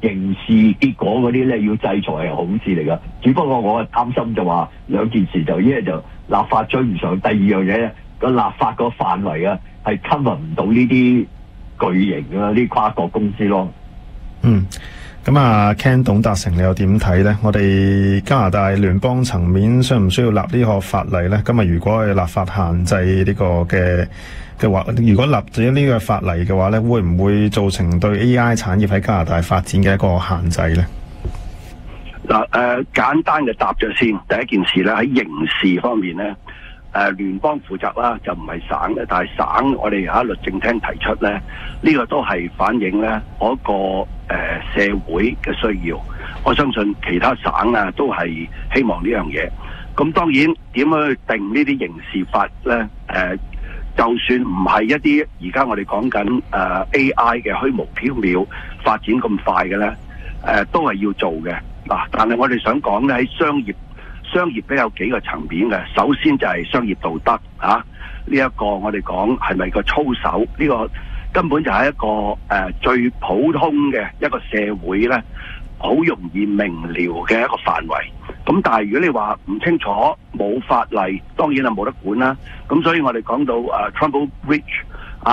刑事結果嗰啲咧要制裁係好事嚟㗎。只不過我擔心就話兩件事，就一係就立法追唔上，第二樣嘢個立法個範圍啊係 cover 唔到呢啲巨型啊啲跨國公司咯。 咁啊 Ken 董達成你又點睇呢？我哋加拿大聯邦層面需唔需要立呢個法例呢？今日如果係立法限制呢個嘅話，如果立咗呢個法例嘅話呢，會唔會造成對 AI 產業喺加拿大發展嘅一個限制呢？ 簡單嘅答咗先。第一件事咧，喺刑事方面咧，聯邦負責啦，就唔係省嘅，但係省我哋喺律政廳提出咧，呢個都係反映咧嗰個社會嘅需要。我相信其他省啊都係希望呢樣嘢。咁當然點樣去定呢啲刑事法咧？就算唔係一啲而家我哋講緊AI 嘅虛無縹緲發展咁快嘅咧，都係要做嘅嗱。但係我哋想講咧，喺商業咧有幾個層面嘅。首先就係商業道德呢一個我哋講係咪個操守？呢個根本就係一個最普通嘅一個社會咧，好容易明瞭嘅一個範圍。咁但係如果你話唔清楚冇法例，當然係冇得管啦。咁所以我哋講到Trumbull Bridge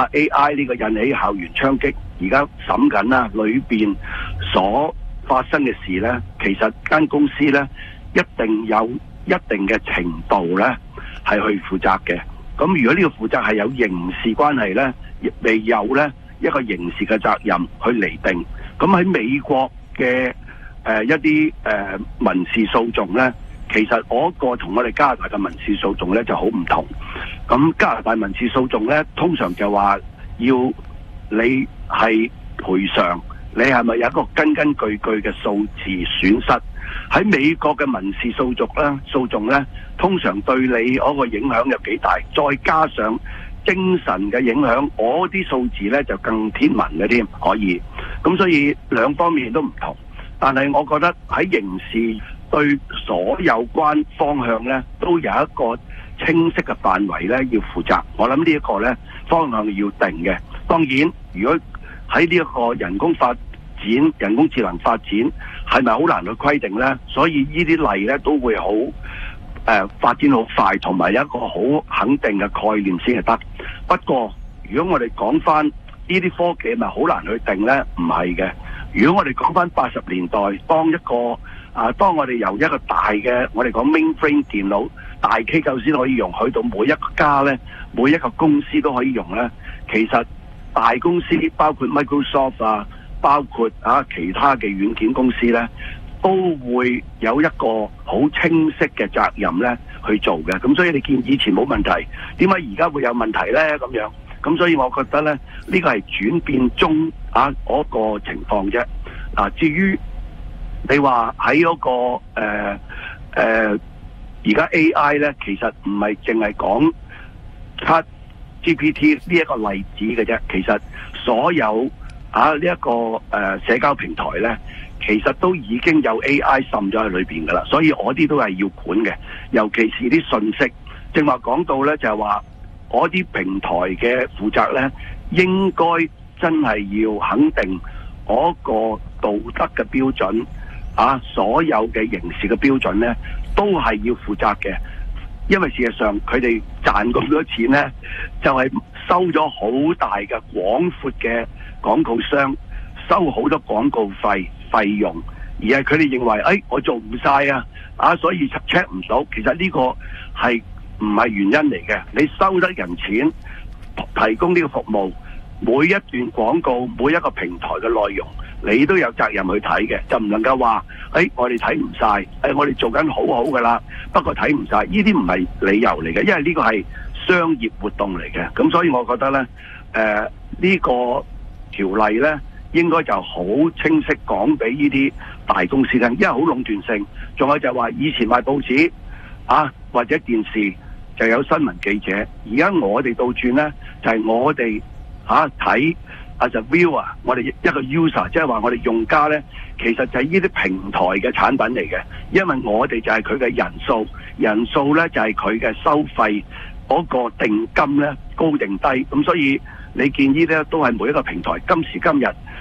AI 呢個引起校園槍擊，而家審緊啦，裏邊所發生嘅事咧，其實間公司咧一定有一定嘅程度咧係去負責嘅。咁如果呢個負責係有刑事關係咧，亦未有咧一個刑事嘅責任去釐定。咁喺美國嘅一啲民事訴訟咧，其實嗰個同我哋加拿大嘅民事訴訟咧就好唔同。咁加拿大民事訴訟咧，通常就話要你係賠償，你係咪有一個根據嘅數字損失？喺美國嘅民事訴訟咧，通常對你嗰個影響有幾大，再加上精神嘅影響，嗰啲數字咧就更天文嘅添，可以。咁所以兩方面都唔同。但係我覺得喺刑事對所有關方向咧，都有一個清晰嘅範圍咧要負責。我諗呢一個咧方向要定嘅。當然，如果喺呢一個人工智能發展係咪好難去規定呢？所以呢啲例咧都會好發展好快，同埋有一個好肯定嘅概念先係得。不過，如果我哋講翻呢啲科技，咪好難去定呢？唔係嘅。如果我哋講翻80年代，當我哋由一個大嘅我哋講 mainframe 電腦大機構先可以用，去到每一家呢，每一個公司都可以用呢。其實大公司包括 Microsoft 包括其他嘅軟件公司呢，都會有一個好清晰嘅責任呢去做嘅。咁所以你見以前冇問題，點解而家會有問題呢？咁樣，咁所以我覺得呢，呢個係轉變中嗰個情況啫。至於你話喺嗰個而家 AI 呢，其實唔係淨係講 ChatGPT 呢一個例子嘅啫。其實所有呢一個社交平台呢，其實都已經有 AI 滲咗喺裏邊噶啦。所以我啲都係要管嘅，尤其是啲信息。正話講到呢，就係話嗰啲平台嘅負責呢，應該真係要肯定嗰個道德嘅標準，所有嘅刑事嘅標準呢，都係要負責嘅。因為事實上佢哋賺咁多錢呢，就係收咗好大嘅廣闊嘅廣告商，收好多廣告費用，而係佢哋認為我做唔晒所以 check 唔到。其實呢個係唔係原因嚟嘅？你收得人錢提供呢個服務，每一段廣告每一個平台嘅內容，你都有責任去睇嘅，就唔能夠話我哋睇唔晒，我哋做緊好好噶啦，不過睇唔晒，呢啲唔係理由嚟嘅，因為呢個係商業活動嚟嘅。咁所以我覺得呢，呢個條例呢應該就好清晰講俾呢啲大公司聽，因為好壟斷性。仲有就係話以前賣報紙或者電視就有新聞記者，而家我哋倒轉呢，就係我哋睇as a viewer，我哋一個 user， 即係話我哋用家呢，其實就係呢啲平台嘅產品嚟嘅，因為我哋就係佢嘅人數呢就係佢嘅收費嗰個定金呢高定低。咁所以你見呢啲都係每一個平台今時今日